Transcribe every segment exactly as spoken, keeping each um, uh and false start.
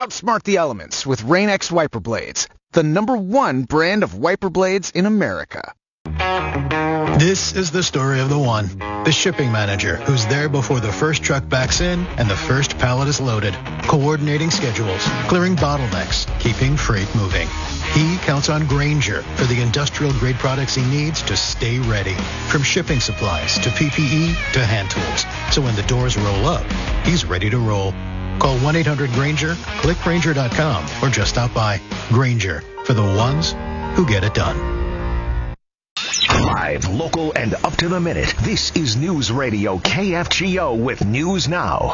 Outsmart the elements with Rain-X wiper blades, the number one brand of wiper blades in America. This is the story of the one, the shipping manager who's there before the first truck backs in and the first pallet is loaded, coordinating schedules, clearing bottlenecks, keeping freight moving. He counts on Grainger for the industrial-grade products he needs to stay ready, from shipping supplies to P P E to hand tools. So when the doors roll up, he's ready to roll. Call one eight hundred Grainger, click Grainger dot com, or just stop by. Grainger, for the ones who get it done. Live, local, and up to the minute. This is News Radio K F G O with News Now.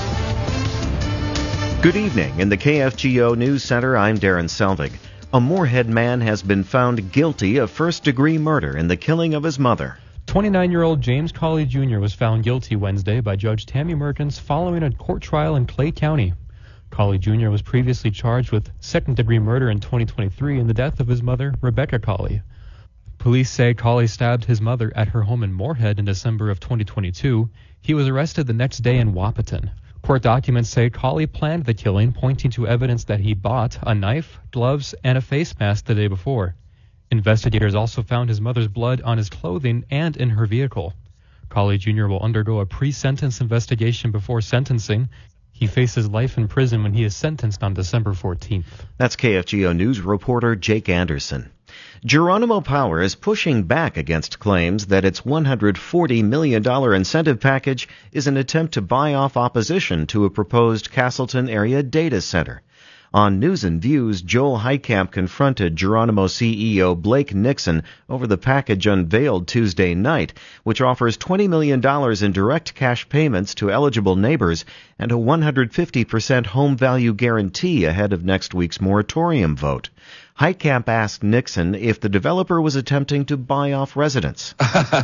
Good evening. In the K F G O News Center, I'm Darren Selvig. A Moorhead man has been found guilty of first-degree murder in the killing of his mother. twenty-nine-year-old James Colley Junior was found guilty Wednesday by Judge Tammy Merkins following a court trial in Clay County. Colley Junior was previously charged with second-degree murder in twenty twenty-three in the death of his mother, Rebecca Colley. Police say Colley stabbed his mother at her home in Moorhead in December of twenty twenty-two. He was arrested the next day in Wahpeton. Court documents say Colley planned the killing, pointing to evidence that he bought a knife, gloves, and a face mask the day before. Investigators also found his mother's blood on his clothing and in her vehicle. Colley Junior will undergo a pre-sentence investigation before sentencing. He faces life in prison when he is sentenced on December fourteenth. That's K F G O News reporter Jake Anderson. Geronimo Power is pushing back against claims that its one hundred forty million dollars incentive package is an attempt to buy off opposition to a proposed Castleton area data center. On News and Views, Joel Heitkamp confronted Geronimo C E O Blake Nixon over the package unveiled Tuesday night, which offers twenty million dollars in direct cash payments to eligible neighbors and a one hundred fifty percent home value guarantee ahead of next week's moratorium vote. Heitkamp asked Nixon if the developer was attempting to buy off residents.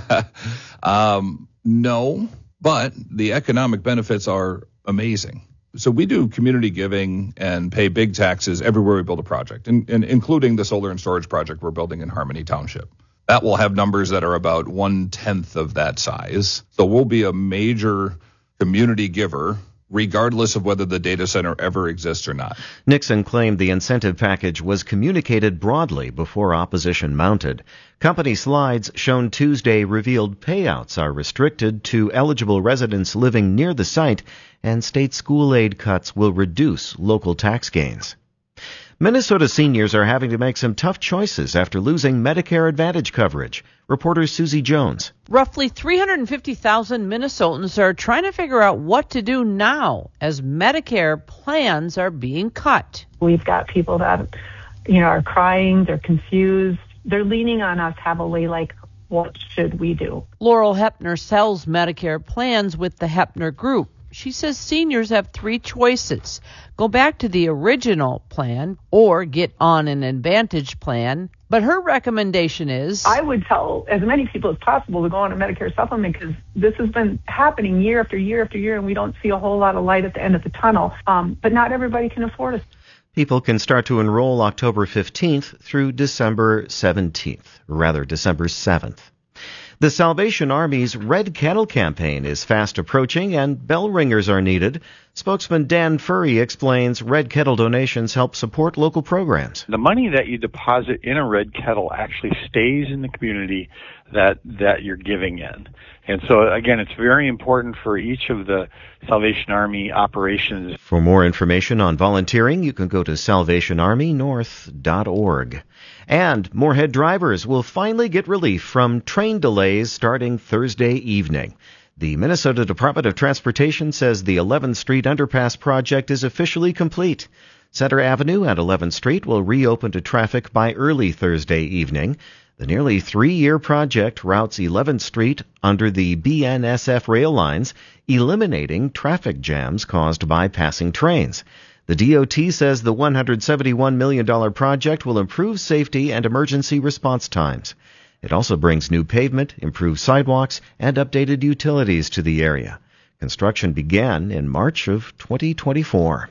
um, no, but the economic benefits are amazing. So we do community giving and pay big taxes everywhere we build a project, and, and including the solar and storage project we're building in Harmony Township. That will have numbers that are about one-tenth of that size. So we'll be a major community giver, regardless of whether the data center ever exists or not. Nixon claimed the incentive package was communicated broadly before opposition mounted. Company slides shown Tuesday revealed payouts are restricted to eligible residents living near the site, and state school aid cuts will reduce local tax gains. Minnesota seniors are having to make some tough choices after losing Medicare Advantage coverage. Reporter Susie Jones. Roughly three hundred fifty thousand Minnesotans are trying to figure out what to do now as Medicare plans are being cut. We've got people that, you know, are crying, they're confused, they're leaning on us heavily, like, what should we do? Laurel Hepner sells Medicare plans with the Hepner Group. She says seniors have three choices. Go back to the original plan or get on an Advantage plan. But her recommendation is, I would tell as many people as possible to go on a Medicare supplement, because this has been happening year after year after year, and we don't see a whole lot of light at the end of the tunnel. Um, but not everybody can afford it. People can start to enroll October fifteenth through December seventeenth, rather December seventh. The Salvation Army's Red Kettle campaign is fast approaching, and bell ringers are needed. Spokesman Dan Furry explains Red Kettle donations help support local programs. The money that you deposit in a Red Kettle actually stays in the community that that you're giving in. And so, again, it's very important for each of the Salvation Army operations. For more information on volunteering, you can go to salvation army north dot org. And Moorhead drivers will finally get relief from train delays starting Thursday evening. The Minnesota Department of Transportation says the eleventh Street Underpass project is officially complete. Center Avenue and eleventh Street will reopen to traffic by early Thursday evening. The nearly three-year project routes eleventh Street under the B N S F rail lines, eliminating traffic jams caused by passing trains. The D O T says the one hundred seventy-one million dollars project will improve safety and emergency response times. It also brings new pavement, improved sidewalks, and updated utilities to the area. Construction began in March of twenty twenty-four.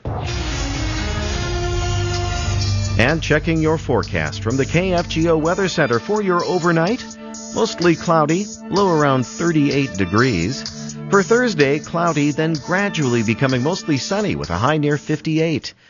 And checking your forecast from the K F G O Weather Center for your overnight. Mostly cloudy, low around thirty-eight degrees. For Thursday, cloudy, then gradually becoming mostly sunny with a high near fifty-eight.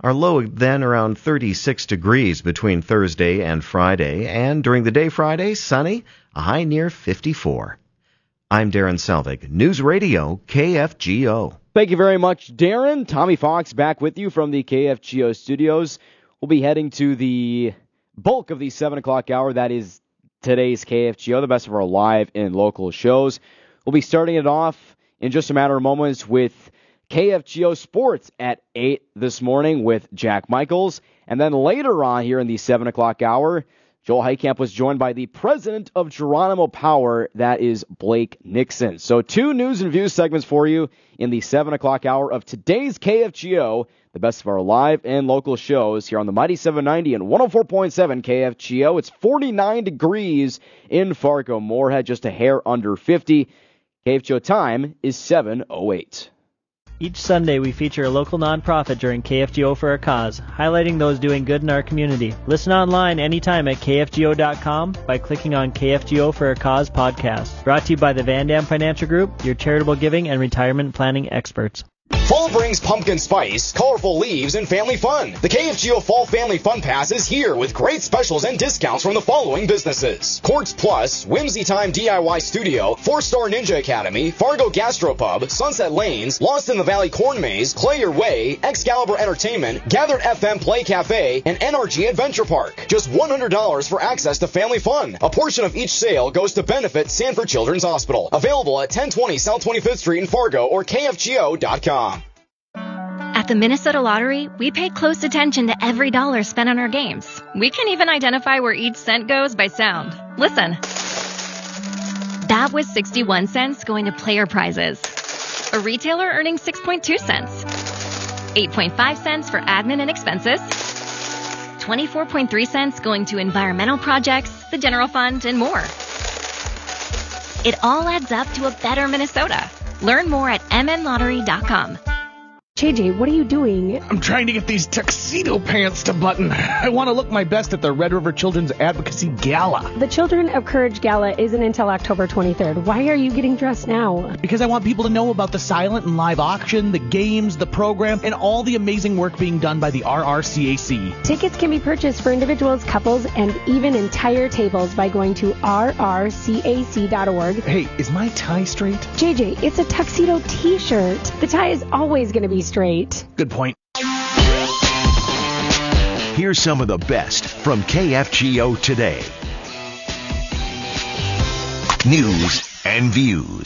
Our low then around thirty-six degrees between Thursday and Friday, and during the day Friday, sunny, a high near fifty-four. I'm Darren Selvig, News Radio K F G O. Thank you very much, Darren. Tommy Fox back with you from the K F G O studios. We'll be heading to the bulk of the seven o'clock hour. That is today's K F G O, the best of our live and local shows. We'll be starting it off in just a matter of moments with K F G O Sports at eight this morning with Jack Michaels. And then later on here in the seven o'clock hour, Joel Heitkamp was joined by the president of Geronimo Power, that is Blake Nixon. So two news and views segments for you in the seven o'clock hour of today's K F G O, the best of our live and local shows here on the Mighty seven ninety and one oh four point seven K F G O. It's forty-nine degrees in Fargo-Moorhead, just a hair under fifty. K F G O time is seven oh eight. Each Sunday, we feature a local nonprofit during K F G O for a Cause, highlighting those doing good in our community. Listen online anytime at K F G O dot com by clicking on K F G O for a Cause podcast. Brought to you by the Van Dam Financial Group, your charitable giving and retirement planning experts. Fall brings pumpkin spice, colorful leaves, and family fun. The K F G O Fall Family Fun Pass is here with great specials and discounts from the following businesses: Quartz Plus, Whimsy Time D I Y Studio, Four Star Ninja Academy, Fargo Gastropub, Sunset Lanes, Lost in the Valley Corn Maze, Clay Your Way, Excalibur Entertainment, Gathered F M Play Cafe, and N R G Adventure Park. Just one hundred dollars for access to family fun. A portion of each sale goes to benefit Sanford Children's Hospital. Available at ten twenty South twenty-fifth Street in Fargo or K F G O dot com. At the Minnesota Lottery, we pay close attention to every dollar spent on our games. We can even identify where each cent goes by sound. Listen. That was sixty-one cents going to player prizes. A retailer earning six point two cents. eight point five cents for admin and expenses. twenty-four point three cents going to environmental projects, the general fund, and more. It all adds up to a better Minnesota. Learn more at m n lottery dot com. J J, what are you doing? I'm trying to get these tuxedo pants to button. I want to look my best at the Red River Children's Advocacy Gala. The Children of Courage Gala isn't until October twenty-third. Why are you getting dressed now? Because I want people to know about the silent and live auction, the games, the program, and all the amazing work being done by the R R C A C. Tickets can be purchased for individuals, couples, and even entire tables by going to r r c a c dot org. Hey, is my tie straight? J J, it's a tuxedo t-shirt. The tie is always going to be straight. Good point. Here's some of the best from K F G O today. News and views.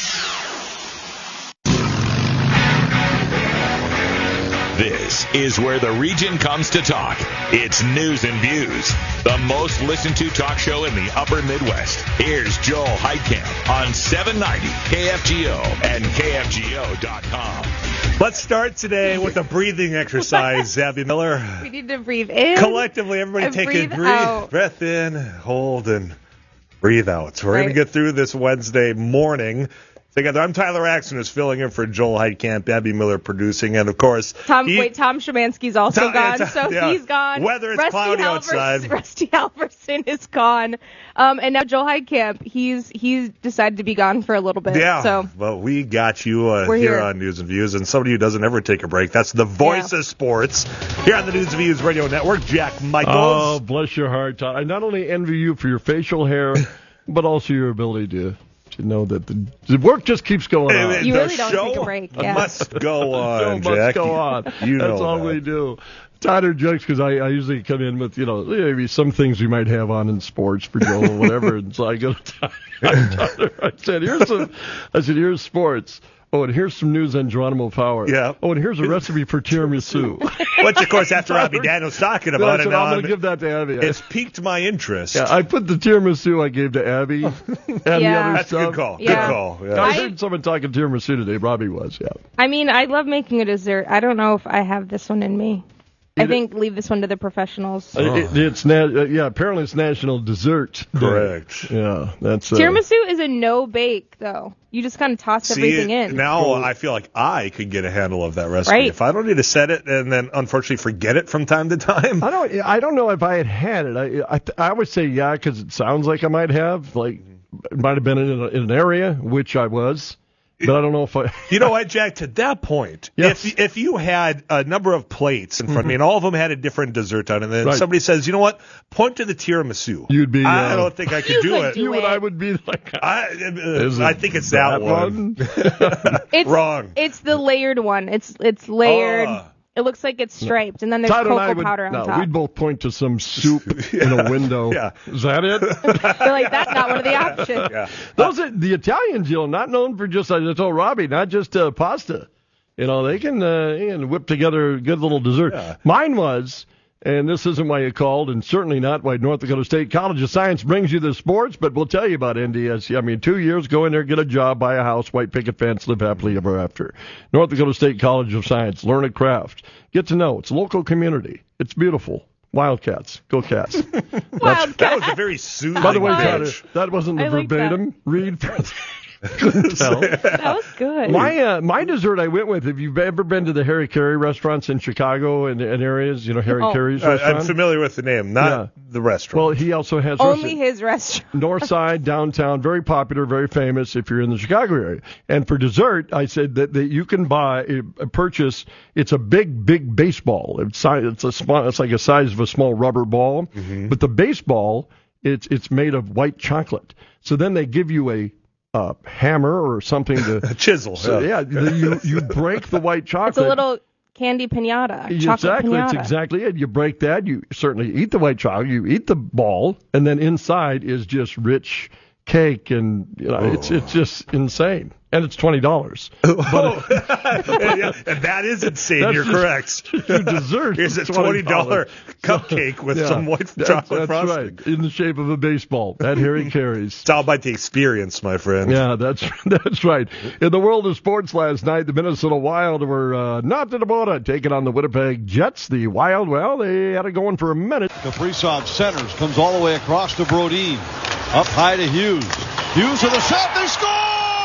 This is where the region comes to talk. It's News and Views, the most listened to talk show in the upper Midwest. Here's Joel Heitkamp on seven ninety K F G O and K F G O dot com. Let's start today with a breathing exercise, Abby Miller. We need to breathe in. Collectively, everybody take breathe a breathe, out. breath in, hold, and breathe out. So we're Right. going to get through this Wednesday morning together. I'm Tyler Axon, who's filling in for Joel Heitkamp, Abby Miller producing, and of course, Tom, he, wait, Tom Szymanski's also Tom- gone, yeah, so yeah. he's gone. Whether it's Rusty cloudy Halverson, outside. Rusty Halverson is gone, um, and now Joel Heitkamp, he's he's decided to be gone for a little bit. Yeah, So well, we got you uh, We're here, here. on News and Views, and somebody who doesn't ever take a break. That's the voice Yeah. of sports here on the News and Views Radio Network, Jack Michaels. Oh, bless your heart, Todd. I not only envy you for your facial hair, but also your ability to to know that the, the work just keeps going on. You the really don't show take a break, yeah. must go on, The show Jack. must go on. You know That's all that. we do. Tyler jokes because I, I usually come in with, you know, maybe some things we might have on in sports for Joel or whatever. And so I go to Tyler. I said, here's some, I said, here's sports. Oh, and here's some news on Geronimo Power. Yeah. Oh, and here's a recipe for tiramisu. Which, of course, after Abby Daniels talking about I it, said, now I'm going I'm- to give that to Abby. it's piqued my interest. Yeah, I put the tiramisu I gave to Abby and the Yeah. other That's a stuff. good call. Yeah. Good call. Yeah. I I- heard someone talking tiramisu today. Robbie was, yeah. I mean, I love making a dessert. I don't know if I have this one in me. I think leave this one to the professionals. Uh, It, it's na- uh, yeah. Apparently, it's National Dessert Day. Correct. Yeah, that's uh, Tiramisu is a no bake though. You just kind of toss See, everything in. now I feel like I could get a handle of that recipe. Right. If I don't need to set it and then unfortunately forget it from time to time. I don't. I don't know if I had had it. I I, I would say yeah, because it sounds like I might have. Like, it might have been in, a, in an area which I was. but I don't know if I. You know what, Jack? To that point, yes. if if you had a number of plates in front of me and all of them had a different dessert on it, and then Right. somebody says, you know what, point to the tiramisu. You'd be. I uh, don't think I could You do could it. do You and it. I would be like. I, Is uh, it I think it's that, that one. It's, Wrong. It's the layered one. It's it's layered. Oh. It looks like it's striped, and then there's Todd and I cocoa would, powder on no, top. we'd both point to some soup in a window. Yeah. Is that it? They're like, that's not one of the options. Yeah. Those are the Italians, you know, not known for just, I just told Robbie, not just uh, pasta. You know, they can, uh, they can whip together a good little dessert. Yeah. Mine was, and this isn't why you called, and certainly not why North Dakota State College of Science brings you the sports, but we'll tell you about N D S C. I mean, two years, go in there, get a job, buy a house, white picket fence, live happily ever after. North Dakota State College of Science, learn a craft. Get to know. It's a local community. It's beautiful. Wildcats. Go Cats. Wildcat. That was a very soothing By the way, pitch. Tyler, that wasn't the I like that. verbatim read. For couldn't tell. That was good. My uh, my dessert I went with. Have you ever been to the Harry Carey restaurants in Chicago and, and areas? You know Harry Oh. Carey's Uh, restaurant. I'm familiar with the name, not Yeah. the restaurant. Well, he also has Only his restaurant. North Side, downtown, very popular, very famous if you're in the Chicago area. And for dessert, I said that, that you can buy, uh, purchase, it's a big, big baseball. It's, si- it's, a small, it's like a size of a small rubber ball. Mm-hmm. But the baseball, it's it's made of white chocolate. So then they give you a uh, hammer or something to. A chisel. So, yeah, the, you, you break the white chocolate. It's a little candy pinata. Chocolate Exactly, pinata. it's exactly it. You break that, you certainly eat the white chocolate, you eat the ball, and then inside is just rich cake, and you know, it's it's just insane. And it's twenty dollars. Oh, yeah, and that is insane. That's You're just- correct. Your dessert Here's a is twenty dollar twenty cupcake with Yeah, some white that's, chocolate that's frosting. right, in the shape of a baseball. That Harry Carey's. It's all about the experience, my friend. Yeah, that's that's right. In the world of sports last night, the Minnesota Wild were uh, not to the border, taking on the Winnipeg Jets. The Wild, well, they had it going for a minute. Kaprizov centers, comes all the way across to Brodin. Up high to Hughes. Hughes with a shot, they score!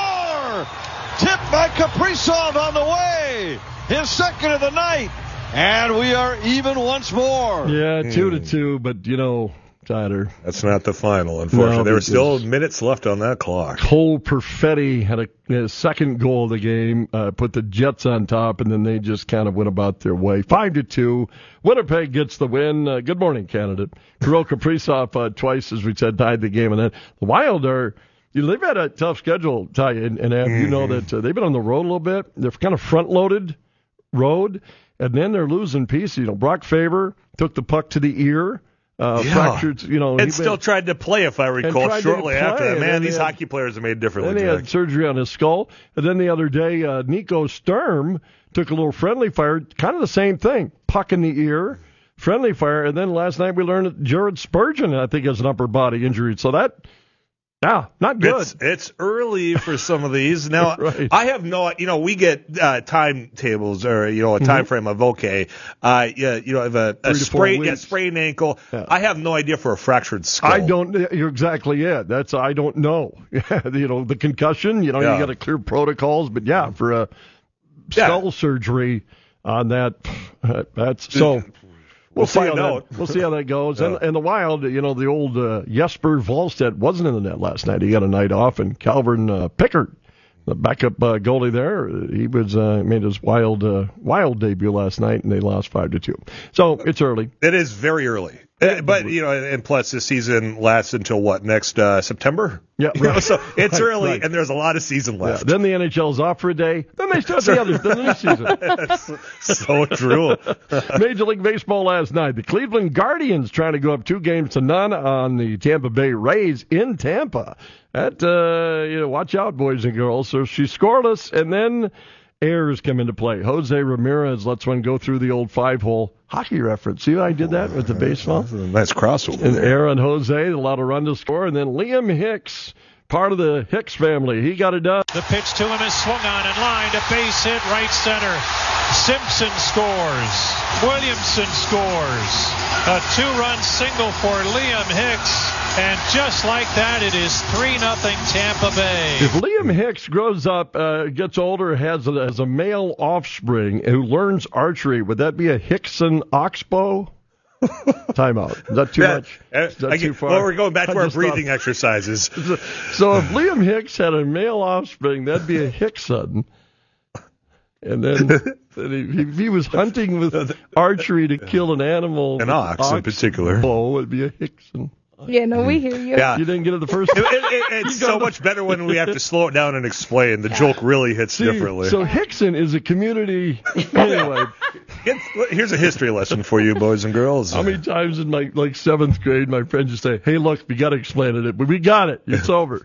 Tipped by Kaprizov on the way. His second of the night. And we are even once more. Yeah, two to two, but you know, Tyler. That's not the final, unfortunately. No, there were still because- minutes left on that clock. Cole Perfetti had a, a second goal of the game, uh, put the Jets on top, and then they just kind of went about their way. Five to two. Winnipeg gets the win. Uh, good morning, Canada. Kirill Kaprizov uh, twice, as we said, tied the game, and then the Wild are. You know, they've had a tough schedule, Ty, and, and Ab, you know that uh, they've been on the road a little bit. They're kind of front-loaded road, and then they're losing pieces. You know, Brock Faber took the puck to the ear. Uh, Yeah. fractured, you know, And he still made- tried to play, if I recall, tried to shortly play, after that. and Man, then these they had- hockey players are made differently. Then he had Jack. surgery on his skull. And then the other day, uh, Nico Sturm took a little friendly fire, kind of the same thing. Puck in the ear, friendly fire. And then last night we learned that Jared Spurgeon, I think, has an upper body injury. So that, yeah, not good. It's, it's early for some of these. Now, Right. I have no, you know, we get uh, timetables or, you know, a time frame of, okay, uh, yeah, you know, of a, Three a to four sprained, yeah, weeks. sprained ankle. Yeah. I have no idea for a fractured skull. I don't, you're exactly it. That's, I don't know. you know, the concussion, you know, Yeah. you got to clear protocols. But yeah, for a Yeah. skull surgery on that, that's so. We'll see find how out. That, we'll see how that goes. Yeah. And, and the Wild, you know, the old uh, Jesper Wallstedt wasn't in the net last night. He got a night off, and Calvin uh, Pickard, the backup uh, goalie there, he was uh, made his Wild uh, Wild debut last night, and they lost five to two. So it's early. It is very early. Uh, But, you know, and plus this season lasts until what, next uh, September? Yeah, You know, right. so it's Right, early, right. and there's a lot of season Yeah, left. then the N H L's off for a day. Then they start the other the new season. That's so true. Major League Baseball last night. The Cleveland Guardians trying to go up two games to none on the Tampa Bay Rays in Tampa. That, uh, you know, watch out, boys and girls. So she's scoreless, and then errors come into play. Jose Ramirez lets one go through the old five-hole hockey reference. See how I did that with the baseball? That's a nice crossover. And Aaron Jose allowed a run to score, and then Liam Hicks, part of the Hicks family, he got it done. The pitch to him is swung on and lined. A base hit right center. Simpson scores. Williamson scores. A two-run single for Liam Hicks. And just like that, it is three nothing Tampa Bay. If Liam Hicks grows up, uh, gets older, has a, has a male offspring who learns archery, would that be a Hickson Oxbow? Timeout. Is that too Yeah, much? uh, Is that I too get- far? Well, we're going back to I our just breathing thought- exercises. So if Liam Hicks had a male offspring, that'd be a Hickson. And then if he was hunting with archery to kill an animal, An ox in particular. bow, it'd be a Hickson. Yeah, no, we hear you. Yeah. You didn't get it the first It- it- it- it's so much better when we have to slow it down and explain. The joke really hits See, differently. So Hickson is a community. Anyway, Here's a history lesson for you, boys and girls. how many times in my like seventh grade, my friends just say, "Hey, look, we got to explain it, but we got it. It's over.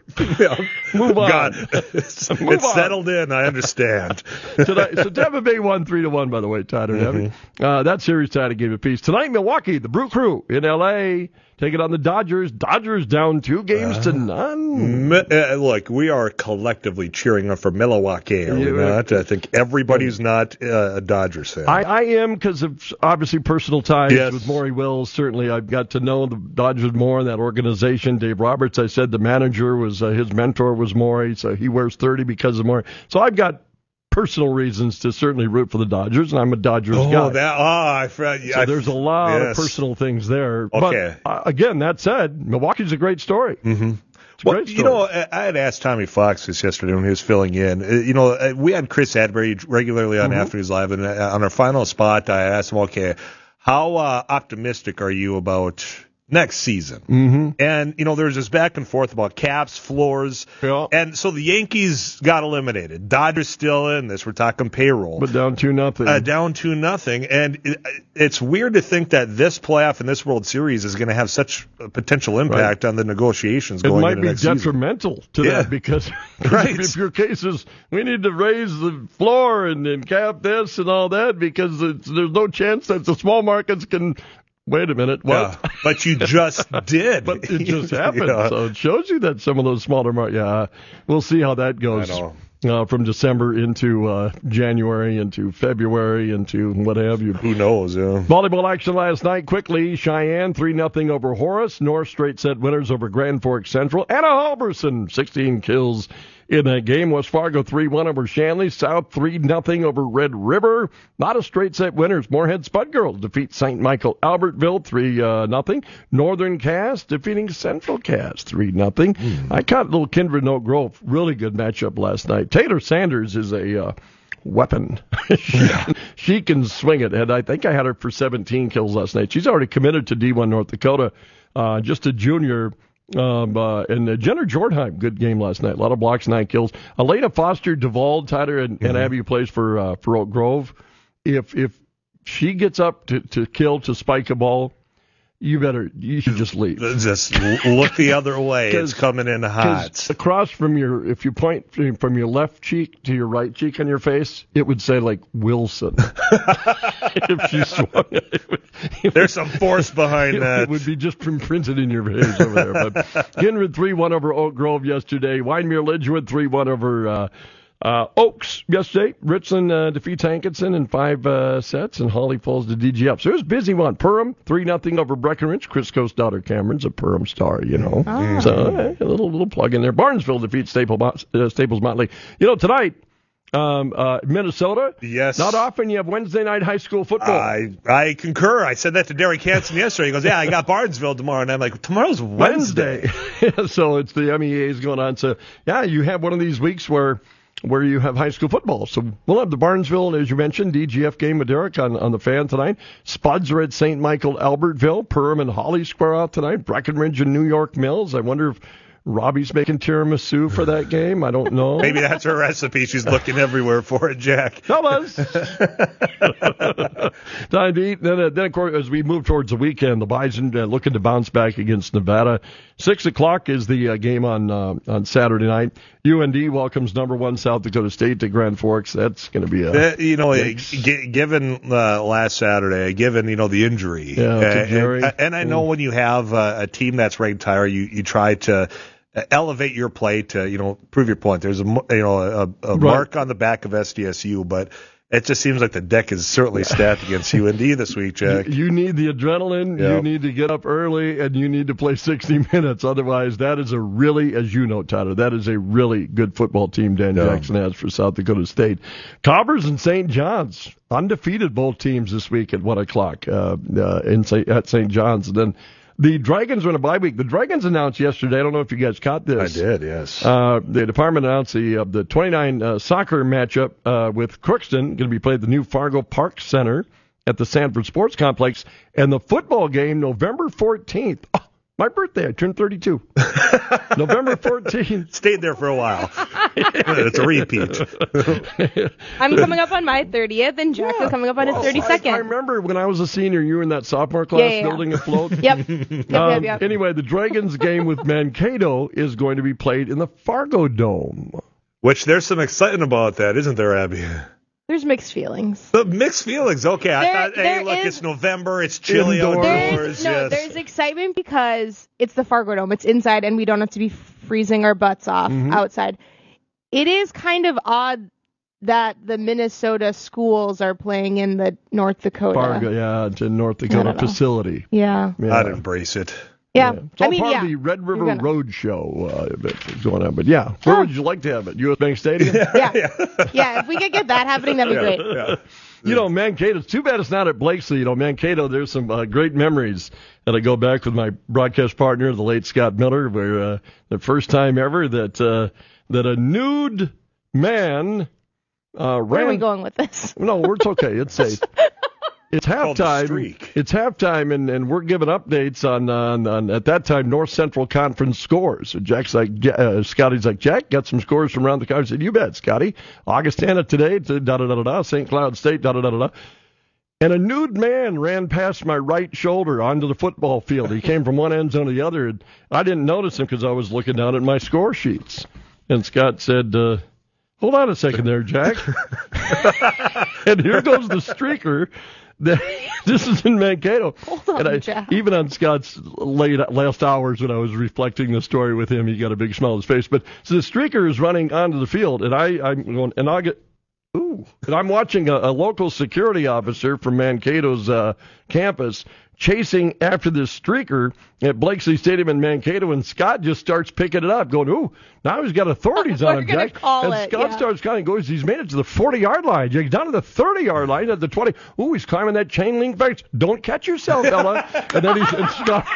Move on. God, it's, Move it's on." settled in. I understand. Tonight, so Tampa Bay won three to one. By the way, Tyler. Mm-hmm. Uh, that series tied a game apiece. Tonight, Milwaukee, the Brew Crew in L A taking on the Dodgers. Dodgers down two games to none. Mi- uh, look, we are collectively cheering up for Milwaukee, are we Yeah. not? I think everybody's not uh, a Dodgers fan. I, I am because of obviously personal ties Yes. with Maury Wills. Certainly, I've got to know the Dodgers more in that organization. Dave Roberts, I said the manager was uh, his mentor was Maury, so he wears thirty because of Maury. So I've got personal reasons to certainly root for the Dodgers, and I'm a Dodgers oh, guy. that, oh, I forgot. So I- there's a lot yes. of personal things there. Okay. But uh, again, that said, Milwaukee's a great story. Mm-hmm. It's a Well, great story. you know, I I had asked Tommy Fox this yesterday when he was filling in. Uh, You know, uh, we had Chris Adbury regularly on Mhm. Afternoons Live, and uh, on our final spot, I asked him, okay, how uh, optimistic are you about next season? Mm-hmm. And, you know, there's this back and forth about caps, floors. Yeah. And so the Yankees got eliminated. Dodgers still in this. We're talking payroll. But down two nothing. Uh, down to nothing. And it, it's weird to think that this playoff and this World Series is going to have such a potential impact on the negotiations It going might into be next season. detrimental to Yeah. that because Right. if your case is we need to raise the floor and, and cap this and all that because it's, there's no chance that the small markets can. Wait a minute, what? Yeah, but you just did. But it just happened. Yeah. So it shows you that some of those smaller markets. Yeah, we'll see how that goes. I know. Uh, from December into uh, January, into February, into what have you. Who knows? Yeah. Volleyball action last night. Quickly, Cheyenne three nothing over Horace. North straight set winners over Grand Forks Central. Anna Halverson sixteen kills in that game. West Fargo three one over Shanley. South three nothing over Red River. Not a straight set winners. Moorhead Spud Girls defeat Saint Michael Albertville three nothing. Northern Cass defeating Central Cass three nothing. Mm. I caught little Kindred Oak Grove. Really good matchup last night. Taylor Sanders is a uh, weapon. she, she can swing it, and I think I had her for seventeen kills last night. She's already committed to D one North Dakota. Uh, just a junior. Um, uh, and uh, Jenner Jordheim, good game last night. A lot of blocks, nine kills. Elena Foster, Duvall, Tyler, and, mm-hmm. and Abby who plays for uh, for Oak Grove. If if she gets up to, to kill, to spike a ball, you better you should just leave. Just look the other way. It's coming in hot. Across from your, if you point from your left cheek to your right cheek on your face, it would say like Wilson. If she swung it, it would, it there's some force behind it, that. It would be just imprinted in your face over there. But Kindred three one over Oak Grove yesterday. Wyndmere Lidgewood three one over uh, uh, Oaks yesterday. Richland uh, defeats Hankinson in five uh, sets, and Holly falls to D G up. So it was a busy one. Perham three nothing over Breckenridge. Crisco's daughter Cameron's a Perham star, you know. Oh. So uh, a little little plug in there. Barnesville defeats Staples, uh, Staples Motley. You know, tonight, um, uh, Minnesota. Yes. Not often you have Wednesday night high school football. I I concur. I said that to Derek Hansen yesterday. He goes, yeah, I got Barnesville tomorrow. And I'm like, tomorrow's Wednesday. Wednesday. So it's the M E A's going on. So, yeah, you have one of these weeks where where you have high school football. So we'll have the Barnesville, as you mentioned, D G F game with Derek on, on the Fan tonight. Spuds are at Saint Michael Albertville. Perham and Holly square out tonight. Breckenridge and New York Mills. I wonder if Robbie's making tiramisu for that game. I don't know. Maybe that's her recipe. She's looking everywhere for it, Jack. Fellas. Time to eat. Then, uh, then, of course, as we move towards the weekend, the Bison uh, looking to bounce back against Nevada. Six o'clock is the uh, game on uh, on Saturday night. U N D welcomes number one South Dakota State to Grand Forks. That's going to be a uh, you know, g- given uh, last Saturday, given you know the injury, yeah, uh, to Jerry. And, and I know mm. when you have uh, a team that's ranked higher, you you try to elevate your play to you know prove your point. There's a you know a, a right. mark on the back of S D S U, but It just seems like the deck is certainly stacked against U N D this week, Jack. You, you need the adrenaline. Yep. You need to get up early, and you need to play sixty minutes. Otherwise, that is a really, as you know, Tyler, that is a really good football team Dan Yeah. Jackson has for South Dakota State. Cobbers and Saint John's, undefeated both teams this week at one o'clock uh, uh, in Saint at Saint John's. And then the Dragons are in a bye week. The Dragons announced yesterday, I don't know if you guys caught this. I did, yes. Uh, the department announced the uh, the twenty-nine uh, soccer matchup uh, with Crookston, going to be played at the new Fargo Park Center at the Sanford Sports Complex, and the football game November fourteenth. Oh, my birthday, I turned thirty-two. November fourteenth. Stayed there for a while. It's a repeat. I'm coming up on my thirtieth, and Jack is coming up on his thirty-second. I, I remember when I was a senior, you were in that sophomore class Yeah, yeah, yeah. building a float. Yep. Yep, Um, yep, yep. Anyway, the Dragons game with Mankato is going to be played in the Fargo Dome. Which there's some excitement about that, isn't there, Abby? There's mixed feelings. The mixed feelings. Okay, I There- thought, hey, there look, is- it's November, it's chilly Indoors. outdoors. There's, no, yes. there's excitement because it's the Fargo Dome. It's inside, and we don't have to be freezing our butts off Mhm. outside. It is kind of odd that the Minnesota schools are playing in the North Dakota. Fargo, yeah, it's a North I Dakota don't know. facility. Yeah. Yeah. I'd embrace it. Yeah. It's all I mean, part yeah. of the Red River You're gonna- Road Show uh, that's going on. But yeah, where would you like to have it? U S Bank Stadium? Yeah. Yeah, if we could get that happening, that'd be great. Yeah. You know, Mankato, it's too bad it's not at Blakesley. You know, Mankato, there's some uh, great memories that I go back with my broadcast partner, the late Scott Miller, where uh, the first time ever that uh, that a nude man uh, ran. Where are we going with this? No, it's okay. It's safe. It's Called the halftime. streak. It's halftime, and, and we're giving updates on, on, on at that time North Central Conference scores. So Jack's like, uh, Scotty's like, Jack, got some scores from around the country. I said, you bet, Scotty. Augustana today, da da da da da. Saint Cloud State, da da da da da. And a nude man ran past my right shoulder onto the football field. He came from one end zone to the other. And I didn't notice him because I was looking down at my score sheets. And Scott said, uh, hold on a second there, Jack. And here goes the streaker. This is in Mankato. Hold on, and I, Jack. even on Scott's late last hours when I was reflecting the story with him, he got a big smile on his face. But so the streaker is running onto the field, and I, I'm going, and I get, ooh, and I'm watching a, a local security officer from Mankato's uh, campus chasing after this streaker at Blakesley Stadium in Mankato, and Scott just starts picking it up, going, ooh, now he's got authorities on We're him, gonna Jack. call and it, Scott yeah. starts kind of goes, he's made it to the forty-yard line. He's down to the thirty-yard line at the twenty. Ooh, he's climbing that chain link fence. Don't catch yourself, Ella. And then he's, and Scott,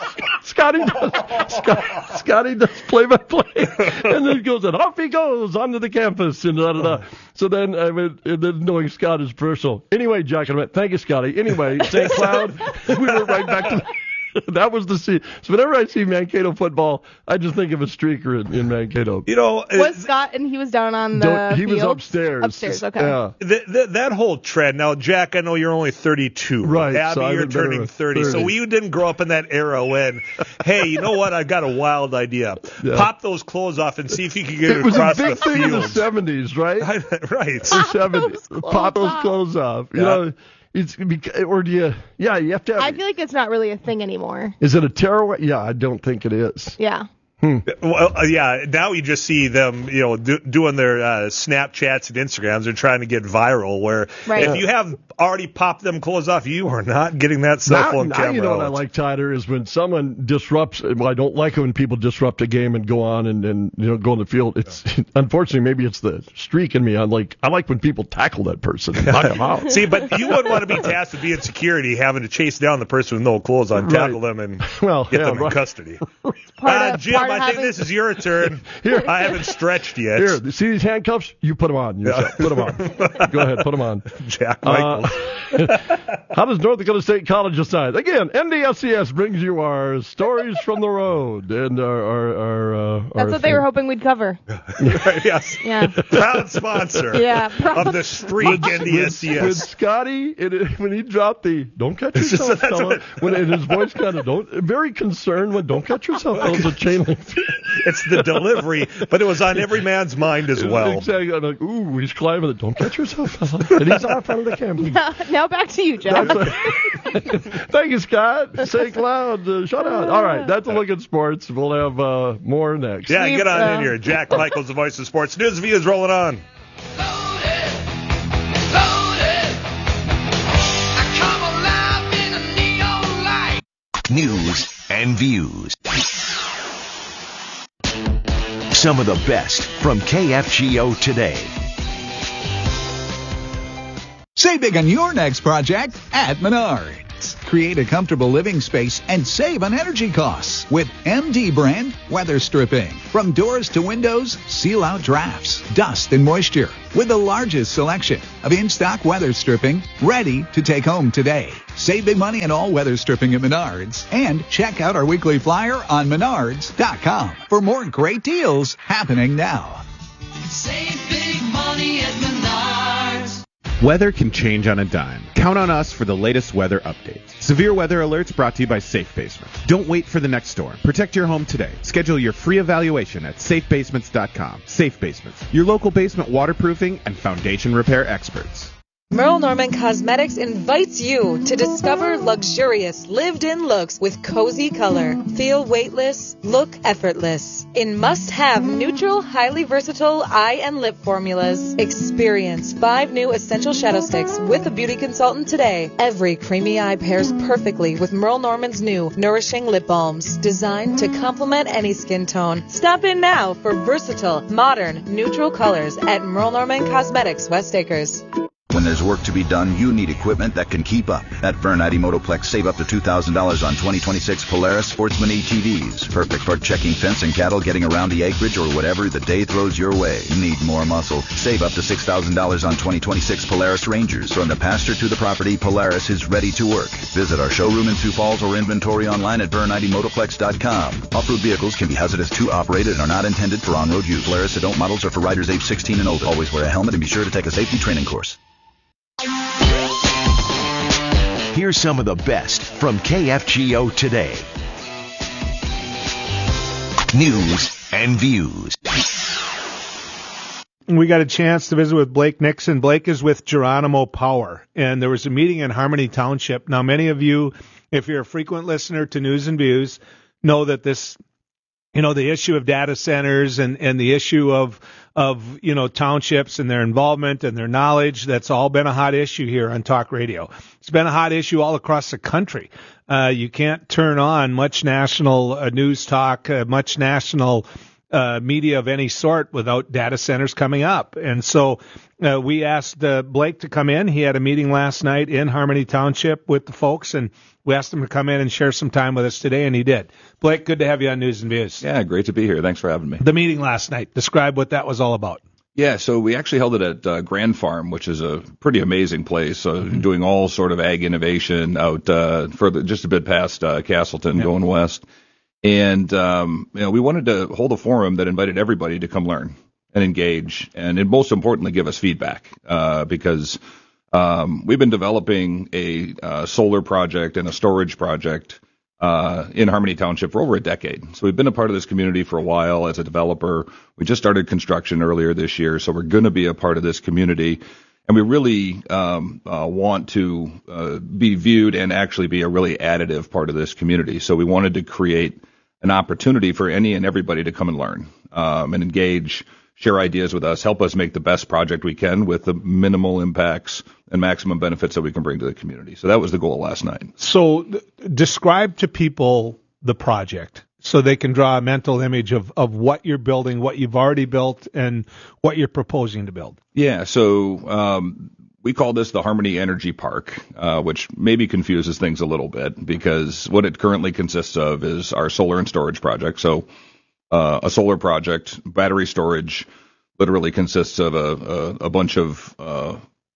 Scotty does, Scott, Scotty does play-by-play. And then he goes, and off he goes onto the campus, and da da da. So then, I mean, and then knowing Scott is personal. Anyway, Jack, I went, thank you, Scotty. Anyway, Saint Cloud, we were right back to that was the scene. So whenever I see Mankato football, I just think of a streaker in, in Mankato. You know, Was Scott and he was down on the Don't- he was field? upstairs. Upstairs, okay. Yeah. Th- th- that whole trend. Now, Jack, I know you're only thirty-two. Right, Abby, so I've you're been better turning with thirty. So thirty. you didn't grow up in that era when, hey, you know what? I've got a wild idea. Yeah. Pop those clothes off and see if you can get it, It was a across big the thing in the field. seventies, right? right. The seventies. Pop those clothes off. You Yeah. know, it's beca- or do you? Yeah, you have to have. I feel like it's not really a thing anymore. Is it a tearaway? Yeah, I don't think it is. Yeah. Well, uh, yeah. Now you just see them, you know, do, doing their uh, Snapchats and Instagrams. They're trying to get viral. Where Right. if you have already popped them clothes off, you are not getting that cell Now, phone now camera you know what I out. like, Tyler, is when someone disrupts. Well, I don't like it when people disrupt a game and go on and, and you know go on the field. It's unfortunately maybe it's the streak in me. I'm like I like when people tackle that person and knock them out. See, but you wouldn't want to be tasked with being security, having to chase down the person with no clothes on, Right. tackle them, and Well, get yeah, them right. in custody. Part Uh, of- Jim, part of I think having- this is your turn. Here. I haven't stretched yet. Here, see these handcuffs? You put them on yourself. Put them on. Go ahead, put them on. Jack Michaels. Uh, how does North Dakota State College decide? Again, N D S C S brings you our stories from the road and our our, our uh, That's our what they were hoping we'd cover. yes. Yeah. Proud sponsor Yeah, proud- of the streak N D S C When S. Scotty, it, when he dropped the "Don't catch It's just- yourself," that's fella, what- when in his voice kind of don't, very concerned when "Don't catch yourself," fella, was a chain link. It's the delivery, but it was on every man's mind as well. Exactly. I'm like, ooh, he's climbing it. Don't catch yourself, fella. And he's off on the campus. Now, now back to you, Jeff. Thank you, Scott. Say Cloud. Uh, shut out. All right, that's a look at sports. We'll have uh, more next. Yeah, get on uh, in here. Jack Michaels, the voice of sports. News View is rolling on. Loaded. Loaded. news, and views. Some of the best from K F G O today. Save big on your next project at Menards. Create a comfortable living space and save on energy costs with M D brand weather stripping. From doors to windows, seal out drafts, dust, and moisture with the largest selection of in-stock weather stripping ready to take home today. Save big money on all weather stripping at Menards and check out our weekly flyer on menards dot com for more great deals happening now. Save big money at Menards. Weather can change on a dime. Count on us for the latest weather updates. Severe weather alerts brought to you by Safe Basement. Don't wait for the next storm. Protect your home today. Schedule your free evaluation at safe basements dot com. Safe Basements, your local basement waterproofing and foundation repair experts. Merle Norman Cosmetics invites you to discover luxurious lived-in looks with cozy color. Feel weightless, look effortless. In must-have neutral, highly versatile eye and lip formulas. Experience five new essential shadow sticks with a beauty consultant today. Every creamy eye pairs perfectly with Merle Norman's new nourishing lip balms, designed to complement any skin tone. Stop in now for versatile, modern, neutral colors at Merle Norman Cosmetics, West Acres. When there's work to be done, you need equipment that can keep up. At Vernite Motoplex, save up to two thousand dollars on twenty twenty-six Polaris Sportsman A T Vs. Perfect for checking fence and cattle, getting around the acreage, or whatever the day throws your way. Need more muscle? Save up to six thousand dollars on twenty twenty-six Polaris Rangers. From the pasture to the property, Polaris is ready to work. Visit our showroom in Sioux Falls or inventory online at vernite motoplex dot com. Off-road vehicles can be hazardous to operate and are not intended for on-road use. Polaris adult models are for riders age sixteen and older. Always wear a helmet and be sure to take a safety training course. Here's some of the best from K F G O today. News and views. We got a chance to visit with Blake Nixon. Blake is with Geronimo Power, and there was a meeting in Harmony Township. Now, many of you, if you're a frequent listener to News and Views, know that this, you know, the issue of data centers and, and the issue of, of, you know, townships and their involvement and their knowledge, that's all been a hot issue here on Talk Radio. It's been a hot issue all across the country. Uh, you can't turn on much national uh, news talk, uh, much national uh, media of any sort without data centers coming up. And so uh, we asked uh, Blake to come in. He had a meeting last night in Harmony Township with the folks, and we asked him to come in and share some time with us today, and he did. Blake, good to have you on News and Views. Yeah, great to be here. Thanks for having me. The meeting last night, describe what that was all about. Yeah, so we actually held it at uh, Grand Farm, which is a pretty amazing place, uh, mm-hmm. doing all sort of ag innovation out uh, further, just a bit past uh, Castleton, yep. going west. And um, you know, we wanted to hold a forum that invited everybody to come learn and engage, and, and most importantly, give us feedback, uh, because um, we've been developing a uh, solar project and a storage project uh, in Harmony Township for over a decade. So we've been a part of this community for a while as a developer. We just started construction earlier this year, so we're going to be a part of this community. And we really um, uh, want to uh, be viewed and actually be a really additive part of this community. So we wanted to create an opportunity for any and everybody to come and learn um, and engage, share ideas with us, help us make the best project we can with the minimal impacts and maximum benefits that we can bring to the community. So that was the goal last night. So th- describe to people the project so they can draw a mental image of, of what you're building, what you've already built, and what you're proposing to build. Yeah, so um, we call this the Harmony Energy Park, uh, which maybe confuses things a little bit because what it currently consists of is our solar and storage project. So uh, a solar project, battery storage, literally consists of a, a, a bunch of uh,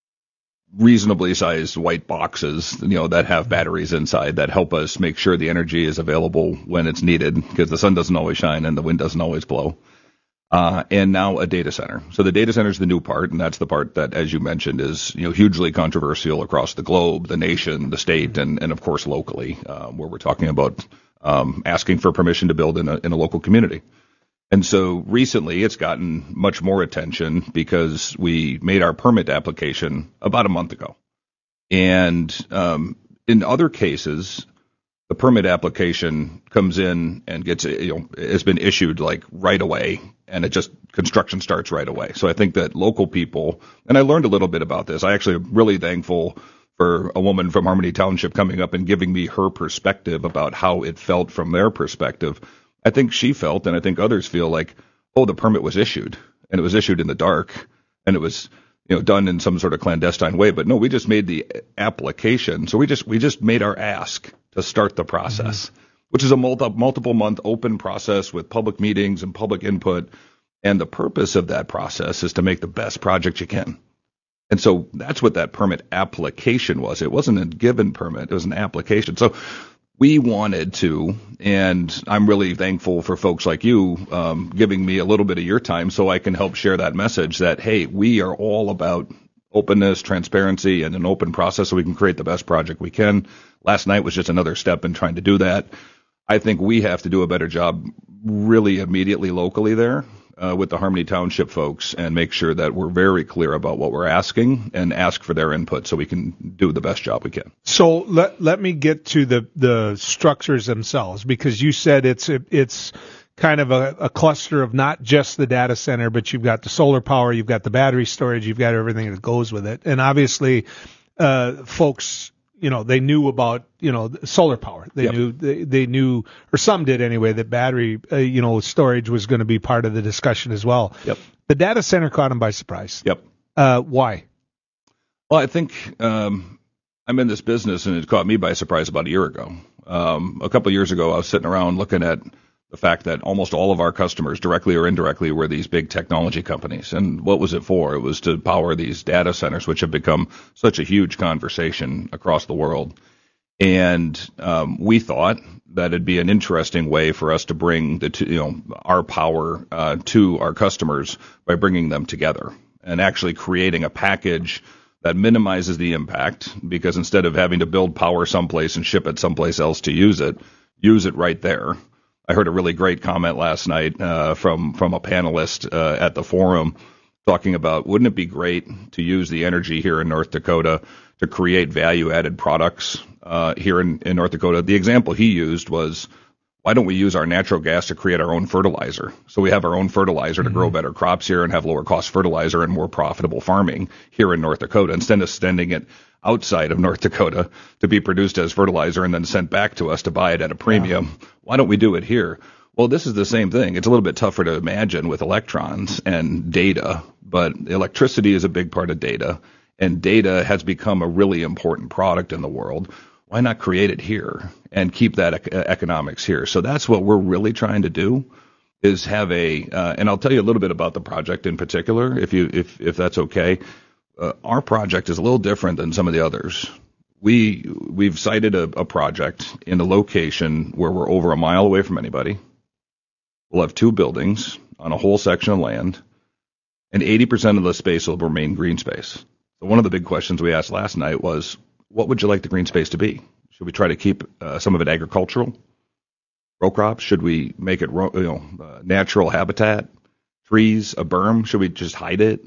reasonably sized white boxes, you know, that have batteries inside that help us make sure the energy is available when it's needed because the sun doesn't always shine and the wind doesn't always blow. Uh, and now a data center. So the data center is the new part, and that's the part that, as you mentioned, is, you know, hugely controversial across the globe, the nation, the state, and, and of course locally, uh, where we're talking about um, asking for permission to build in a, in a local community. And so recently it's gotten much more attention because we made our permit application about a month ago. And um, in other cases, the permit application comes in and gets, you know, has been issued like right away, and it just construction starts right away. So I think that local people, and I learned a little bit about this. I actually am really thankful for a woman from Harmony Township coming up and giving me her perspective about how it felt from their perspective. I think she felt, and I think others feel like, oh, the permit was issued, and it was issued in the dark, and it was, you know, done in some sort of clandestine way. But no, we just made the application. So we just we just made our ask to start the process, mm-hmm. which is a multi, multiple month open process with public meetings and public input. And the purpose of that process is to make the best project you can. And so that's what that permit application was. It wasn't a given permit. It was an application. So we wanted to, and I'm really thankful for folks like you um, giving me a little bit of your time so I can help share that message that, hey, we are all about openness, transparency, and an open process so we can create the best project we can. Last night was just another step in trying to do that. I think we have to do a better job really immediately locally there. Uh, with the Harmony Township folks and make sure that we're very clear about what we're asking and ask for their input so we can do the best job we can. So let let me get to the, the structures themselves, because you said it's it's kind of a, a cluster of not just the data center, but you've got the solar power, you've got the battery storage, you've got everything that goes with it. And obviously, uh, folks, you know, they knew about, you know, solar power. They yep. knew, they, they knew, or some did anyway, that battery, uh, you know, storage was going to be part of the discussion as well. Yep. The data center caught them by surprise. Yep. Uh, why? Well, I think um, I'm in this business, and it caught me by surprise about a year ago. Um, a couple of years ago, I was sitting around looking at the fact that almost all of our customers, directly or indirectly, were these big technology companies. And what was it for? It was to power these data centers, which have become such a huge conversation across the world. And um, we thought that it'd be an interesting way for us to bring the, you know, our power uh, to our customers by bringing them together and actually creating a package that minimizes the impact, because instead of having to build power someplace and ship it someplace else to use it, use it right there. I heard a really great comment last night uh, from from a panelist uh, at the forum talking about, wouldn't it be great to use the energy here in North Dakota to create value-added products uh, here in, in North Dakota? The example he used was, why don't we use our natural gas to create our own fertilizer? So we have our own fertilizer to mm-hmm. grow better crops here and have lower cost fertilizer and more profitable farming here in North Dakota, instead of sending it outside of North Dakota to be produced as fertilizer and then sent back to us to buy it at a premium. Yeah. Why don't we do it here? Well, this is the same thing. It's a little bit tougher to imagine with electrons and data, but electricity is a big part of data, and data has become a really important product in the world. Why not create it here and keep that ec- economics here? So that's what we're really trying to do, is have a, uh, and I'll tell you a little bit about the project in particular, if you if if that's okay. Uh, our project is a little different than some of the others. We, we've cited a, a project in a location where we're over a mile away from anybody. We'll have two buildings on a whole section of land, and eighty percent of the space will remain green space. So one of the big questions we asked last night was, what would you like the green space to be? Should we try to keep uh, some of it agricultural, row crops? Should we make it you know, uh, natural habitat, trees, a berm? Should we just hide it?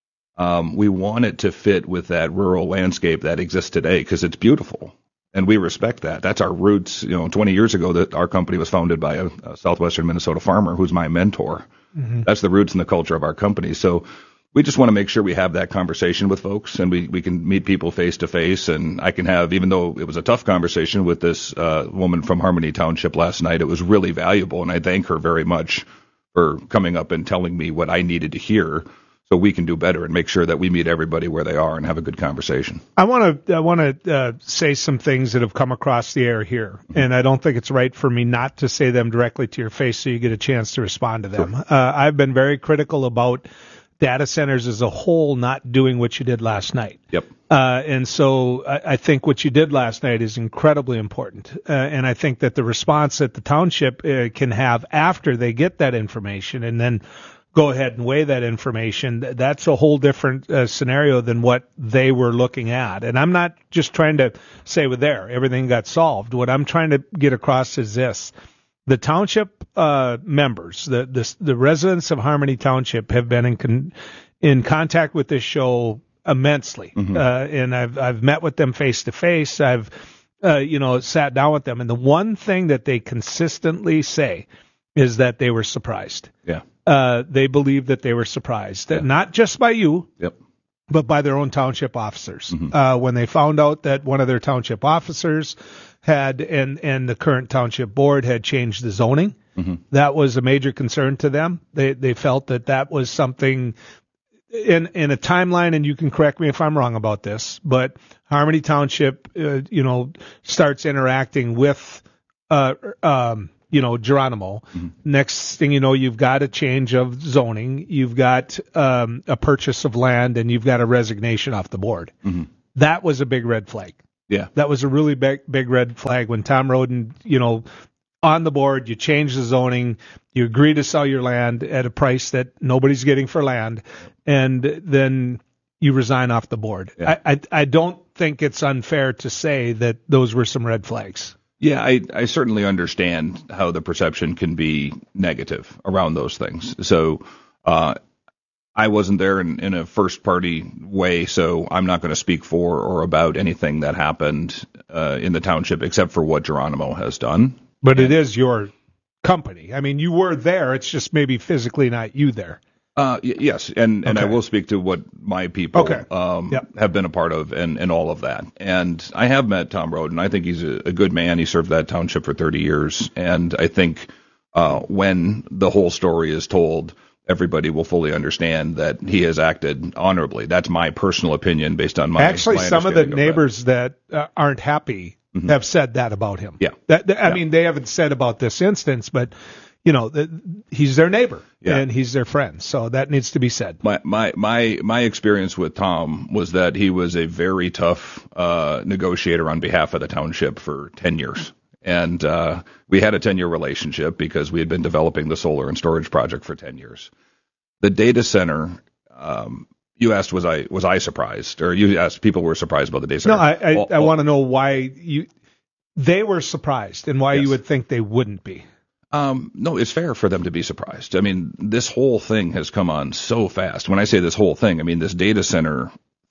Um, we want it to fit with that rural landscape that exists today, because it's beautiful, and we respect that. That's our roots. You know, twenty years ago, that our company was founded by a, a southwestern Minnesota farmer who's my mentor. Mm-hmm. That's the roots and the culture of our company. So we just want to make sure we have that conversation with folks, and we, we can meet people face to face. And I can have, even though it was a tough conversation with this uh, woman from Harmony Township last night, it was really valuable, and I thank her very much for coming up and telling me what I needed to hear, so we can do better and make sure that we meet everybody where they are and have a good conversation. I want to I want to uh, say some things that have come across the air here, mm-hmm. and I don't think it's right for me not to say them directly to your face so you get a chance to respond to them. Sure. Uh, I've been very critical about data centers as a whole not doing what you did last night. Yep. Uh, and so I, I think what you did last night is incredibly important. Uh, and I think that the response that the township uh, can have after they get that information and then go ahead and weigh that information, that's a whole different uh, scenario than what they were looking at. And I'm not just trying to say, well, there, everything got solved. What I'm trying to get across is this. The township uh, members, the, the the residents of Harmony Township have been in con- in contact with this show immensely. Mm-hmm. Uh, and I've I've met with them face to face. I've, uh, you know, sat down with them. And the one thing that they consistently say is that they were surprised. Yeah. Uh, they believe that they were surprised, yeah. Not just by you, yep. but by their own township officers. Mm-hmm. Uh, when they found out that one of their township officers had, and, and the current township board had changed the zoning, mm-hmm. that was a major concern to them. They they felt that that was something in in a timeline, and you can correct me if I'm wrong about this, but Harmony Township, uh, you know, starts interacting with, uh, um, you know, Geronimo. Mm-hmm. Next thing you know, you've got a change of zoning, you've got um, a purchase of land, and you've got a resignation off the board. Mm-hmm. That was a big red flag. Yeah, that was a really big big red flag when Tom Roden, you know, on the board, you change the zoning, you agree to sell your land at a price that nobody's getting for land, and then you resign off the board. Yeah. I, I I don't think it's unfair to say that those were some red flags. Yeah, I, I certainly understand how the perception can be negative around those things. So uh, I wasn't there in, in a first-party way, so I'm not going to speak for or about anything that happened uh, in the township except for what Geronimo has done. But it is your company. I mean, you were there. It's just maybe physically not you there. Uh, y- yes, and, and Okay. I will speak to what my people Okay. um, Yep. have been a part of and, and all of that. And I have met Tom Roden. I think he's a, a good man. He served that township for thirty years. And I think uh, when the whole story is told, everybody will fully understand that he has acted honorably. That's my personal opinion based on my Actually, my some of the understanding that. neighbors that, uh, aren't happy Mhm. have said that about him. Yeah. That, that- I mean, they haven't said about this instance, but you know, that he's their neighbor Yeah. and he's their friend. So that needs to be said. My my my my experience with Tom was that he was a very tough uh, negotiator on behalf of the township for ten years, and uh, we had a ten-year relationship because we had been developing the solar and storage project for ten years. The data center. Um, you asked, was I was I surprised, or you asked people were surprised about the data center? No, I I, All- I want to know why you they were surprised and why you would think they wouldn't be. Um, no, it's fair for them to be surprised. I mean, this whole thing has come on so fast. When I say this whole thing, I mean this data center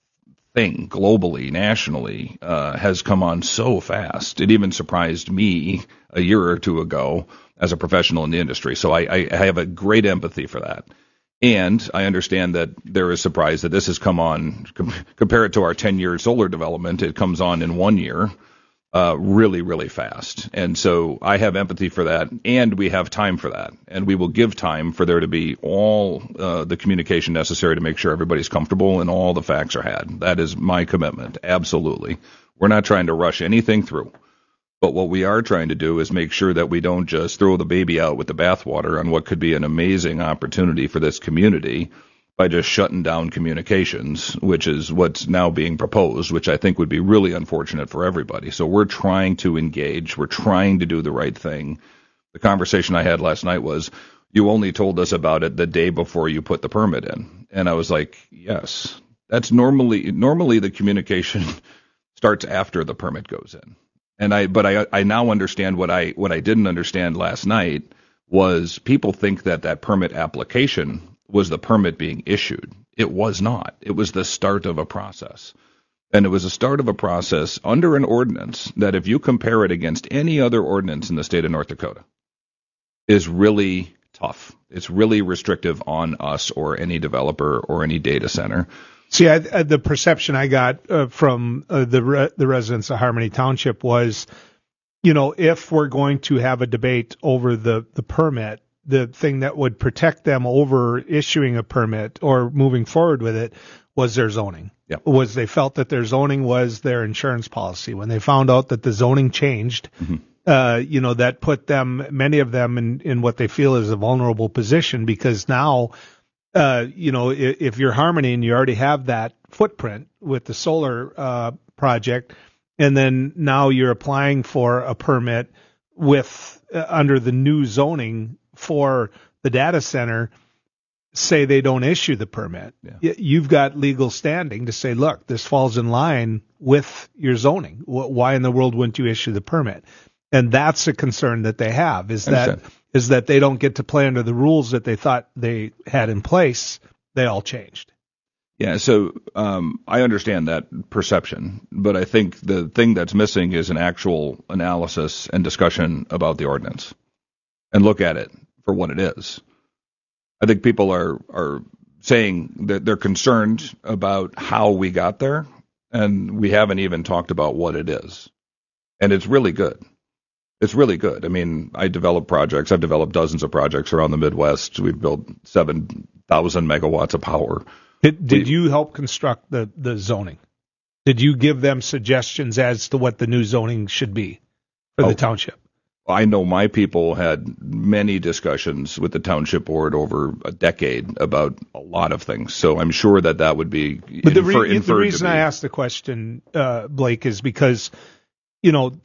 thing globally, nationally, uh, has come on so fast. It even surprised me a year or two ago as a professional in the industry. So I, I, I have a great empathy for that. And I understand that there is surprise that this has come on, com- compare it to our ten-year solar development, it comes on in one year. Uh, really, really fast. And so I have empathy for that, and we have time for that. And we will give time for there to be all uh, the communication necessary to make sure everybody's comfortable and all the facts are had. That is my commitment, absolutely. We're not trying to rush anything through. But what we are trying to do is make sure that we don't just throw the baby out with the bathwater on what could be an amazing opportunity for this community by just shutting down communications, which is what's now being proposed, which I think would be really unfortunate for everybody. So we're trying to engage. We're trying to do the right thing. The conversation I had last night was, you only told us about it the day before you put the permit in. And I was like, yes, that's normally, normally the communication starts after the permit goes in. And I, but I, I now understand what I, what I didn't understand last night was people think that that permit application was the permit being issued. It was not. It was the start of a process. And it was a start of a process under an ordinance that if you compare it against any other ordinance in the state of North Dakota, is really tough. It's really restrictive on us or any developer or any data center. See, I, I, the perception I got uh, from uh, the re- the residents of Harmony Township was, you know, if we're going to have a debate over the, the permit, the thing that would protect them over issuing a permit or moving forward with it was their zoning. Yep. Was they felt that their zoning was their insurance policy. When they found out that the zoning changed, mm-hmm. uh, you know, that put them, many of them in, in what they feel is a vulnerable position because now, uh, you know, if, if you're Harmony and you already have that footprint with the solar uh, project, and then now you're applying for a permit with uh, under the new zoning for the data center, say they don't issue the permit. Yeah. You've got legal standing to say, look, this falls in line with your zoning. Why in the world wouldn't you issue the permit? And that's a concern that they have is that is that they don't get to play under the rules that they thought they had in place. They all changed. Yeah, so um, I understand that perception, but I think the thing that's missing is an actual analysis and discussion about the ordinance and look at it for what it is. I think people are, are saying that they're concerned about how we got there, and we haven't even talked about what it is. And it's really good. It's really good. I mean, I develop projects. I've developed dozens of projects around the Midwest. We've built seven thousand megawatts of power. Did, did you help construct the, the zoning? Did you give them suggestions as to what the new zoning should be for oh, the township? I know my people had many discussions with the township board over a decade about a lot of things. So I'm sure that that would be but the, infer, re- the reason to be. I asked the question, uh, Blake, is because, you know,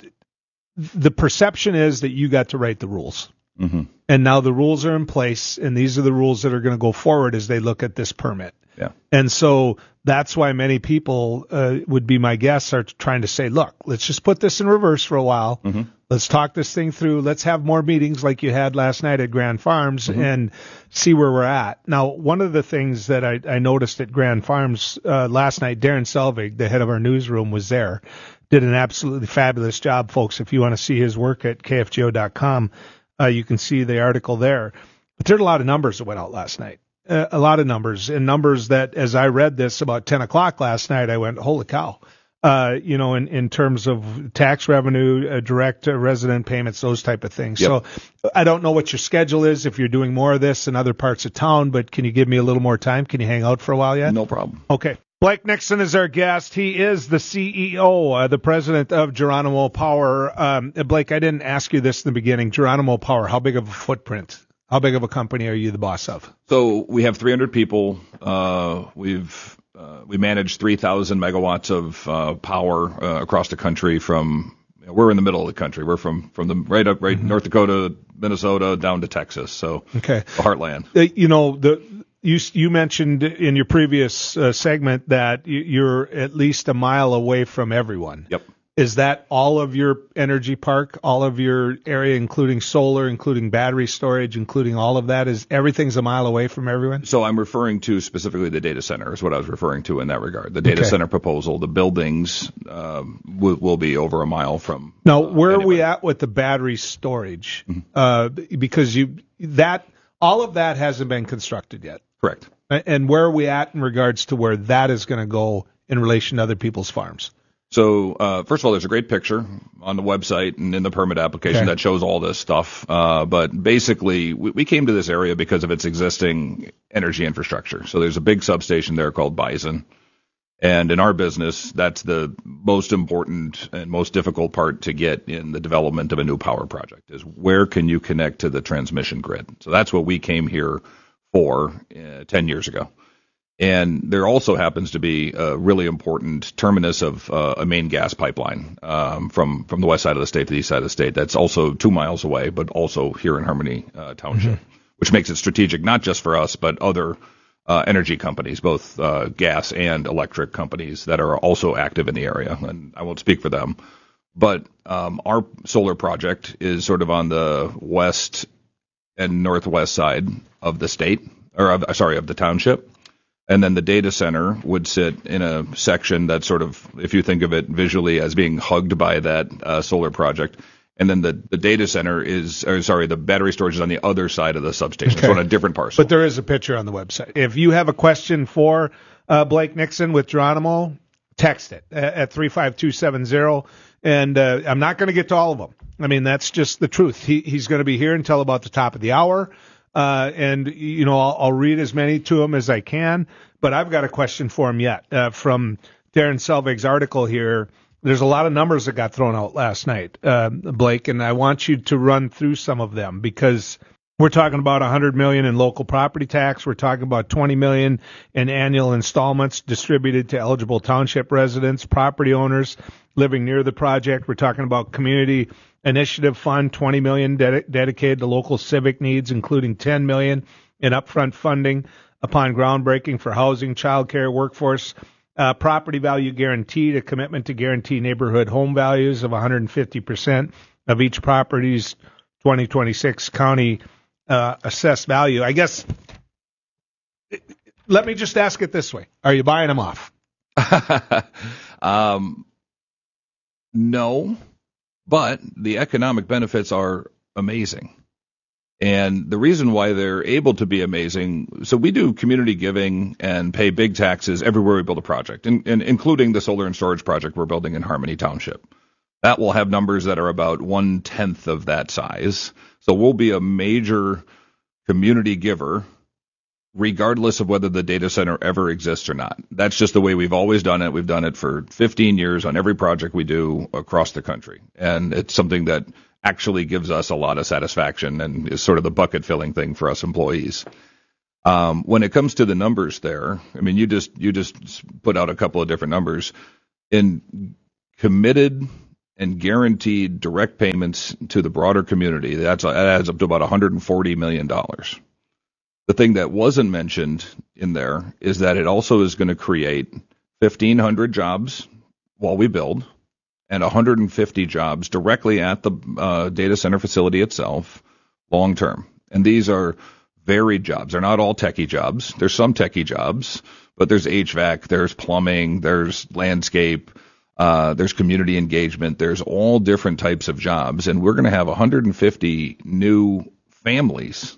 the perception is that you got to write the rules. Mm-hmm. And now the rules are in place, and these are the rules that are going to go forward as they look at this permit. Yeah. And so that's why many people uh, would be my guests are trying to say, look, let's just put this in reverse for a while. Mm-hmm. Let's talk this thing through. Let's have more meetings like you had last night at Grand Farms mm-hmm. and see where we're at. Now, one of the things that I, I noticed at Grand Farms uh, last night, Darren Selvig, the head of our newsroom, was there. Did an absolutely fabulous job, folks. If you want to see his work at K F G O dot com, uh, you can see the article there. But there are a lot of numbers that went out last night. Uh, a lot of numbers, and numbers that, as I read this about ten o'clock last night, I went, holy cow. Uh, you know, in, in terms of tax revenue, uh, direct uh, resident payments, those type of things. Yep. So I don't know what your schedule is if you're doing more of this in other parts of town, but can you give me a little more time? Can you hang out for a while yet? No problem. Okay. Blake Nixon is our guest. He is the C E O, uh, the president of Geronimo Power. Um, Blake, I didn't ask you this in the beginning. Geronimo Power, how big of a footprint? How big of a company are you the boss of? So we have three hundred people. Uh, we've uh, we manage three thousand megawatts of uh, power uh, across the country. From you know, we're in the middle of the country. We're from from the right up right mm-hmm. North Dakota, Minnesota, down to Texas. So okay, the heartland. Uh, you know the. You you mentioned in your previous uh, segment that you're at least a mile away from everyone. Yep. Is that all of your energy park, all of your area, including solar, including battery storage, including all of that? Is everything's a mile away from everyone? So I'm referring to specifically the data center is what I was referring to in that regard. The data okay. center proposal, the buildings um, will, will be over a mile from. Now, uh, where anybody. are we at with the battery storage? Mm-hmm. Uh, because you that all of that hasn't been constructed yet. Correct. And where are we at in regards to where that is going to go in relation to other people's farms? So, uh, first of all, there's a great picture on the website and in the permit application okay. that shows all this stuff. Uh, but basically, we, we came to this area because of its existing energy infrastructure. So there's a big substation there called Bison. And in our business, that's the most important and most difficult part to get in the development of a new power project is where can you connect to the transmission grid? So that's what we came here for uh, ten years ago. And there also happens to be a really important terminus of uh, a main gas pipeline um, from, from the west side of the state to the east side of the state. That's also two miles away, but also here in Harmony uh, Township, mm-hmm. which makes it strategic not just for us, but other uh, energy companies, both uh, gas and electric companies that are also active in the area. And I won't speak for them. But um, our solar project is sort of on the west and northwest side of the state, or of, sorry, of the township. And then the data center would sit in a section that sort of, if you think of it visually as being hugged by that uh, solar project. And then the, the data center is, or sorry, the battery storage is on the other side of the substation. Okay. It's on a different parcel. But there is a picture on the website. If you have a question for uh, Blake Nixon with Geronimo, text it at three five two seven zero. And uh, I'm not going to get to all of them. I mean, that's just the truth. He, he's going to be here until about the top of the hour. Uh, and, you know, I'll, I'll read as many to him as I can. But I've got a question for him yet. Uh, from Darren Selvig's article here, there's a lot of numbers that got thrown out last night, uh, Blake, and I want you to run through some of them because we're talking about one hundred million dollars in local property tax. We're talking about twenty million dollars in annual installments distributed to eligible township residents, property owners living near the project. We're talking about community initiative fund, twenty million dollars ded- dedicated to local civic needs, including ten million dollars in upfront funding upon groundbreaking for housing, childcare, workforce, uh, property value guaranteed, a commitment to guarantee neighborhood home values of one hundred fifty percent of each property's twenty twenty-six county uh, assessed value. I guess, let me just ask it this way. Are you buying them off? um, no, but the economic benefits are amazing. And the reason why they're able to be amazing, so we do community giving and pay big taxes everywhere we build a project, and, and including the solar and storage project we're building in Harmony Township. That will have numbers that are about one-tenth of that size. So we'll be a major community giver regardless of whether the data center ever exists or not. That's just the way we've always done it. We've done it for fifteen years on every project we do across the country. And it's something that actually gives us a lot of satisfaction and is sort of the bucket filling thing for us employees. Um, when it comes to the numbers there, I mean, you just you just put out a couple of different numbers. In committed and guaranteed direct payments to the broader community, that's, that adds up to about one hundred forty million dollars. The thing that wasn't mentioned in there is that it also is going to create fifteen hundred jobs while we build and one hundred fifty jobs directly at the uh, data center facility itself long term. And these are varied jobs. They're not all techie jobs. There's some techie jobs, but there's H V A C, there's plumbing, there's landscape, uh, there's community engagement. There's all different types of jobs. And we're going to have one hundred fifty new families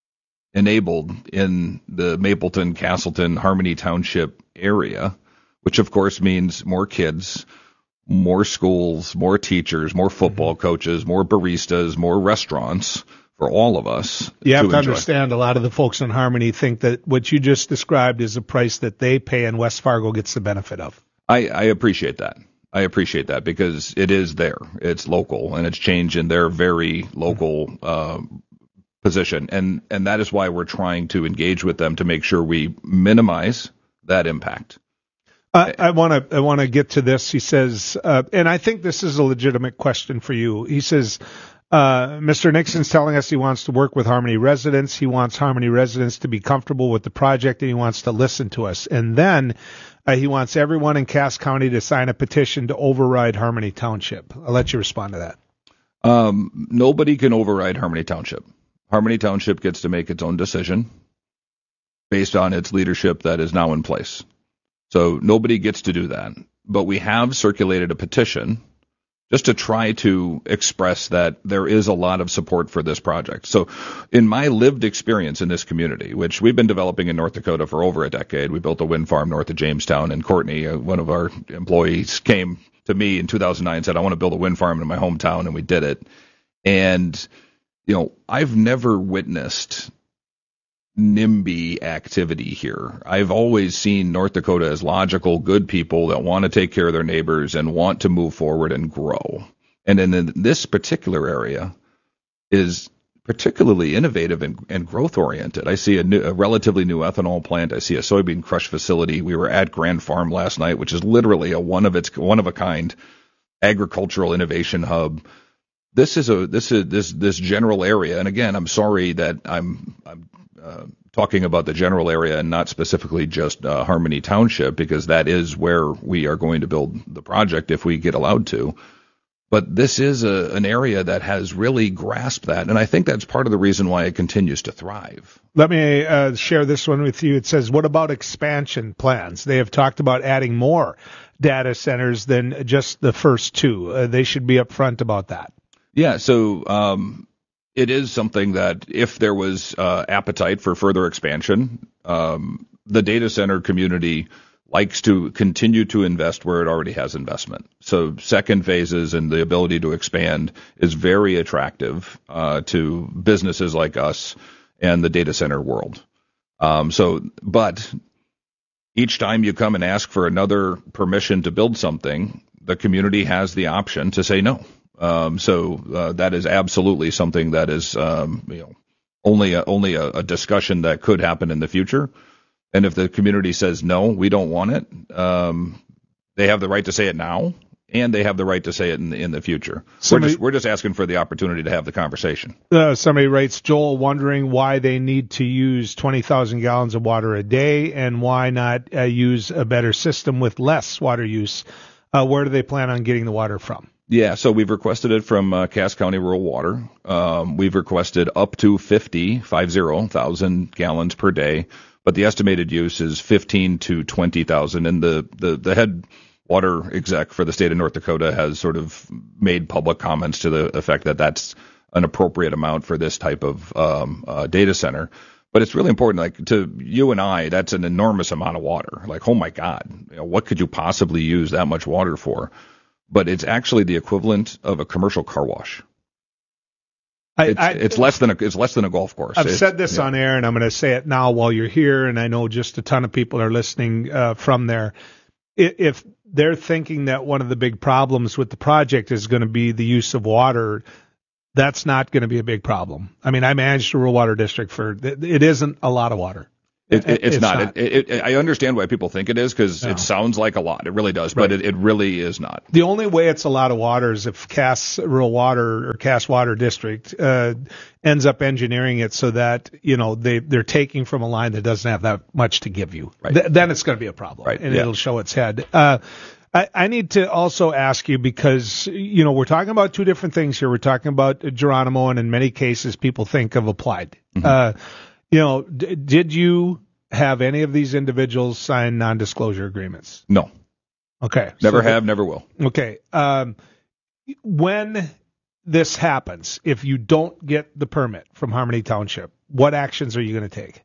enabled in the Mapleton, Castleton, Harmony Township area, which of course means more kids, more schools, more teachers, more football coaches, more baristas, more restaurants for all of us. You have to to enjoy. understand a lot of the folks in Harmony think that what you just described is a price that they pay and West Fargo gets the benefit of. I, I appreciate that. I appreciate that because it is there. It's local and it's changed in their very local uh, position. And, and that is why we're trying to engage with them to make sure we minimize that impact. Uh, I want to I want to get to this. He says, uh, and I think this is a legitimate question for you. He says, uh, Mister Nixon's telling us he wants to work with Harmony residents. He wants Harmony residents to be comfortable with the project, and he wants to listen to us. And then uh, he wants everyone in Cass County to sign a petition to override Harmony Township. I'll let you respond to that. Um, nobody can override Harmony Township. Harmony Township gets to make its own decision based on its leadership that is now in place. So nobody gets to do that. But we have circulated a petition just to try to express that there is a lot of support for this project. So in my lived experience in this community, which we've been developing in North Dakota for over a decade, we built a wind farm north of Jamestown, and Courtney, uh, one of our employees, came to me in two thousand nine and said, I want to build a wind farm in my hometown, and we did it. And, you know, I've never witnessed NIMBY activity here. I've always seen North Dakota as logical, good people that want to take care of their neighbors and want to move forward and grow. And in this particular area is particularly innovative and, and growth oriented. I see a, new, a relatively new ethanol plant. I see a soybean crush facility. We were at Grand Farm last night, which is literally a one of its one of a kind agricultural innovation hub. This is a this is this this general area. And again, I'm sorry that I'm I'm Uh, talking about the general area and not specifically just uh, Harmony Township, because that is where we are going to build the project if we get allowed to. But this is a, an area that has really grasped that, and I think that's part of the reason why it continues to thrive. Let me uh, share this one with you. It says, what about expansion plans? They have talked about adding more data centers than just the first two. Uh, they should be upfront about that. Yeah, so um, it is something that if there was uh, appetite for further expansion, um, the data center community likes to continue to invest where it already has investment. So second phases and the ability to expand is very attractive uh, to businesses like us and the data center world. Um, so, but each time you come and ask for another permission to build something, the community has the option to say no. Um, so uh, that is absolutely something that is, um, you know, only a, only a, a discussion that could happen in the future. And if the community says no, we don't want it, um, they have the right to say it now, and they have the right to say it in the, in the future. Somebody, we're just we're just asking for the opportunity to have the conversation. Uh, somebody writes, Joel, wondering why they need to use twenty thousand gallons of water a day, and why not uh, use a better system with less water use. Uh, where do they plan on getting the water from? Yeah, so we've requested it from uh, Cass County Rural Water. Um, we've requested up to fifty, five zero thousand gallons per day, but the estimated use is fifteen to twenty thousand. And the, the, the head water exec for the state of North Dakota has sort of made public comments to the effect that that's an appropriate amount for this type of um, uh, data center. But it's really important, like to you and I, that's an enormous amount of water. Like, oh my God, you know, what could you possibly use that much water for? But it's actually the equivalent of a commercial car wash. I, It's, I, it's less than a it's less than a golf course. I've It's- said this yeah. on air, and I'm going to say it now while you're here, and I know just a ton of people are listening uh, from there. I- If they're thinking that one of the big problems with the project is going to be the use of water, that's not going to be a big problem. I mean, I managed a rural water district for it, it isn't a lot of water. It, it, it's, It's not. not. It, it, it, I understand why people think it is because No. it sounds like a lot. It really does, Right. but it, it really is not. The only way it's a lot of water is if Cass Rural Water or Cass Water District uh, ends up engineering it so that you know they they're taking from a line that doesn't have that much to give you. Right. Th- then it's going to be a problem, Right. and Yeah. it'll show its head. Uh, I, I need to also ask you because you know we're talking about two different things here. We're talking about Geronimo, and in many cases, people think of Applied. Mm-hmm. Uh, you know, d- did you have any of these individuals sign non-disclosure agreements? No, Okay. never So have, never will. Okay. Um, when this happens, if you don't get the permit from Harmony Township, what actions are you going to take?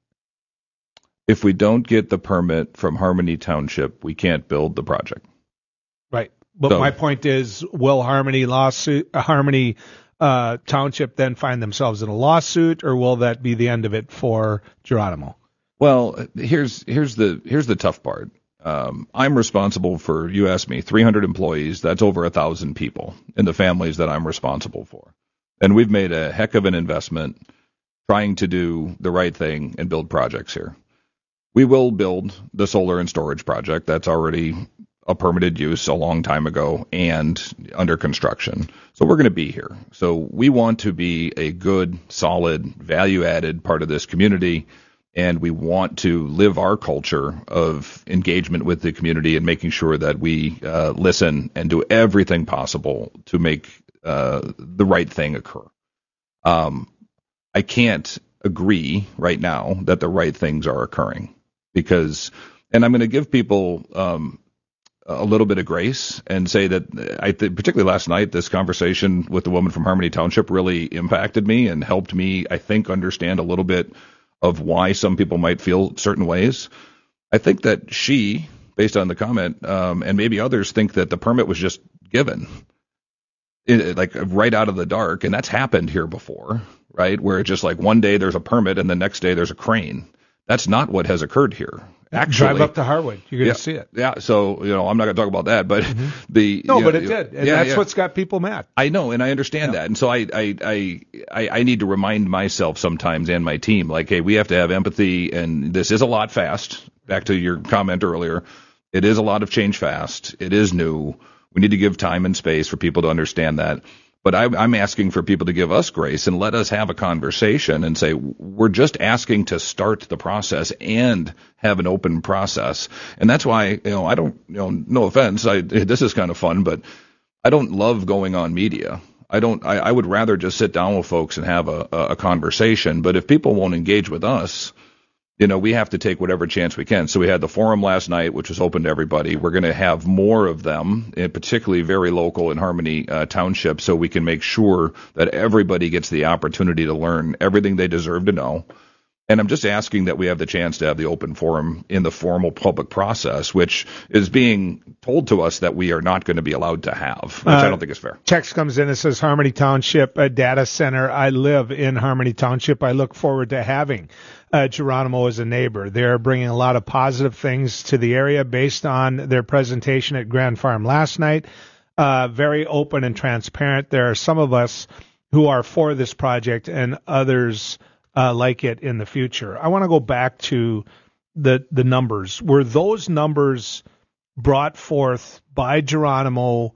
If we don't get the permit from Harmony Township, we can't build the project. Right. But So- my point is, will Harmony lawsuit, uh, Harmony uh, Township then find themselves in a lawsuit, or will that be the end of it for Geronimo? Well, here's here's the here's the tough part. Um, I'm responsible for, you asked me, three hundred employees. That's over a thousand people in the families that I'm responsible for, and we've made a heck of an investment trying to do the right thing and build projects here. We will build the solar and storage project. That's already a permitted use a long time ago and under construction. So we're going to be here. So we want to be a good, solid, value-added part of this community. And we want to live our culture of engagement with the community and making sure that we uh, listen and do everything possible to make uh, the right thing occur. Um, I can't agree right now that the right things are occurring because, and I'm going to give people um, a little bit of grace and say that I th- particularly last night, this conversation with the woman from Harmony Township really impacted me and helped me, I think, understand a little bit of why some people might feel certain ways. I think that she, based on the comment, um, and maybe others, think that the permit was just given, it, like right out of the dark, and that's happened here before, right? Where it's just like one day there's a permit and the next day there's a crane. That's not what has occurred here. Actually, Drive up to Harwood. You're going to yeah, see it. Yeah. So, you know, I'm not going to talk about that, but the No, you but know, it did. And yeah, that's yeah. what's got people mad. I know, and I understand that. And so I, I, I, I, I need to remind myself sometimes and my team, like, hey, we have to have empathy, and this is a lot fast. Back to your comment earlier, it is a lot of change fast. It is new. We need to give time and space for people to understand that. But I, I'm asking for people to give us grace and let us have a conversation and say, we're just asking to start the process and have an open process. And that's why, you know, I don't, you know, no offense, I, this is kind of fun, but I don't love going on media. I don't, I, I would rather just sit down with folks and have a, a conversation. But if people won't engage with us, you know, we have to take whatever chance we can. So we had the forum last night, which was open to everybody. We're going to have more of them, and particularly very local in Harmony uh, Township, so we can make sure that everybody gets the opportunity to learn everything they deserve to know. And I'm just asking that we have the chance to have the open forum in the formal public process, which is being told to us that we are not going to be allowed to have, which Uh, I don't think is fair. Text comes in and says, Harmony Township, a data center. I live in Harmony Township. I look forward to having uh, Geronimo as a neighbor. They're bringing a lot of positive things to the area based on their presentation at Grand Farm last night. Uh, very open and transparent. There are some of us who are for this project and others uh, like it in the future. I want to go back to the the numbers. Were those numbers brought forth by Geronimo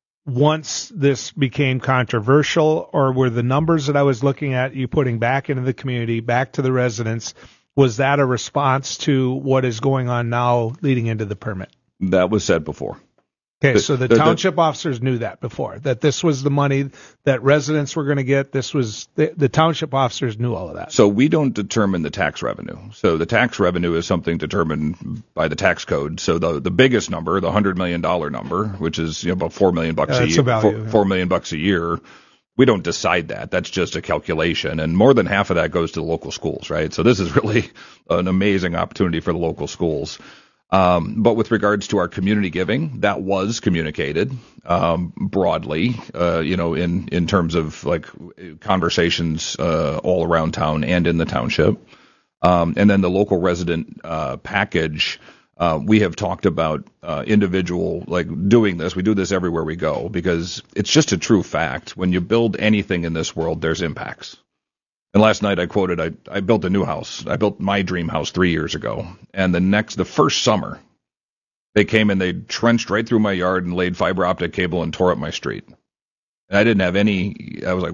once this became controversial, or were the numbers that I was looking at you putting back into the community, back to the residents, was that a response to what is going on now leading into the permit? That was said before. Okay, The- so the, the- the- township officers knew that before, that this was the money that residents were going to get. This was the, the township officers knew all of that. So we don't determine the tax revenue. So the tax revenue is something determined by the tax code. So the the biggest number, the hundred million dollar number, which is you know about four million bucks Yeah, a that's year, a value, four, yeah. four million bucks a year, we don't decide that. That's just a calculation. And more than half of that goes to the local schools, right? So this is really an amazing opportunity for the local schools. Um, but with regards to our community giving, that was communicated um, broadly, uh, you know, in, in terms of like conversations uh, all around town and in the township. Um, and then the local resident uh, package, uh, we have talked about uh, individual, like doing this. We do this everywhere we go because it's just a true fact. When you build anything in this world, there's impacts. And last night I quoted, I, I built a new house. I built my dream house three years ago. And the next, the first summer, they came and they trenched right through my yard and laid fiber optic cable and tore up my street. And I didn't have any, I was like,